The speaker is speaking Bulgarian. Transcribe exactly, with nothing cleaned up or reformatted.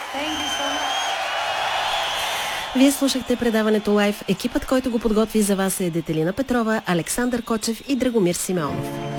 Вие слушахте предаването Лайв. Екипът, който го подготви за вас е Детелина Петрова, Александър Кочев и Драгомир Симеонов.